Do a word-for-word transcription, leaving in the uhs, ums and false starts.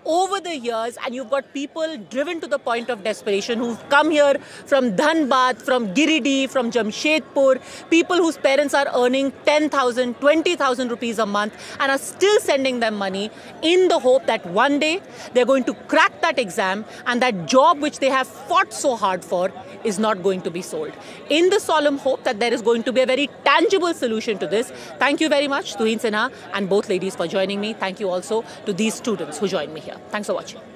over the years, and you've got people driven to the point of desperation who've come here from Dhanbad, from Giridih, from Jamshedpur, people whose parents are earning ten thousand, twenty thousand rupees a month and are still sending them money in the hope that one day they're going to crack that exam and that job which they have fought so hard for is not going to be sold. In the solemn hope that there is going to be a very tangible solution to this, thank you very much, Tuhin Sinha and both ladies, for joining me. Thank you also to these students who joined me here. Thanks for watching.